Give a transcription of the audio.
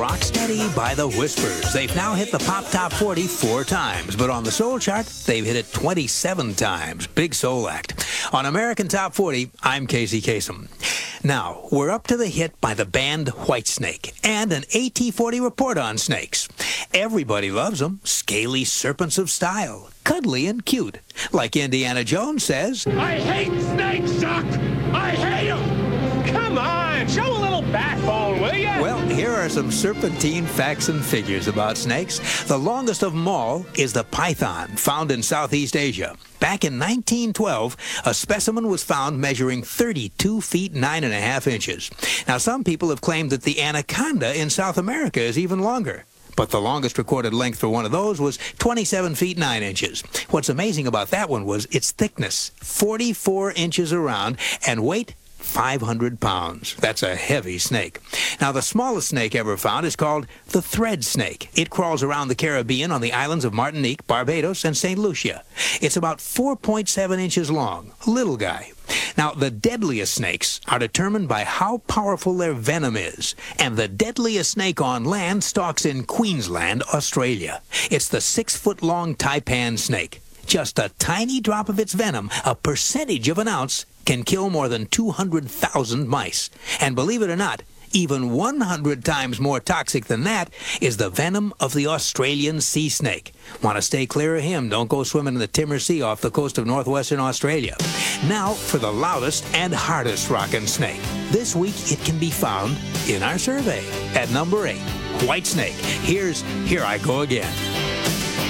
Rocksteady by the Whispers. They've now hit the Pop Top 40 4 times, but on the Soul Chart, they've hit it 27 times. Big soul act. On American Top 40, I'm Casey Kasem. Now, we're up to the hit by the band Whitesnake and an AT40 report on snakes. Everybody loves them. Scaly serpents of style. Cuddly and cute. Like Indiana Jones says, I hate snakes, Chuck! I hate them! Come on, show a little backbone, will ya? Well, here are some serpentine facts and figures about snakes. The longest of them all is the python, found in Southeast Asia. Back in 1912, a specimen was found measuring 32 feet 9.5 inches. Now, some people have claimed that the anaconda in South America is even longer. But the longest recorded length for one of those was 27 feet 9 inches. What's amazing about that one was its thickness, 44 inches around, and weight, 500 pounds. That's a heavy snake. Now, the smallest snake ever found is called the thread snake. It crawls around the Caribbean on the islands of Martinique, Barbados, and St. Lucia. It's about 4.7 inches long. Little guy. Now, the deadliest snakes are determined by how powerful their venom is. And the deadliest snake on land stalks in Queensland, Australia. It's the 6-foot-long taipan snake. Just a tiny drop of its venom, a percentage of an ounce, can kill more than 200,000 mice. And believe it or not, even 100 times more toxic than that is the venom of the Australian sea snake. Want to stay clear of him? Don't go swimming in the Timor Sea off the coast of northwestern Australia. Now for the loudest and hardest rockin' snake. This week it can be found in our survey at number 8, Whitesnake. Here I Go Again.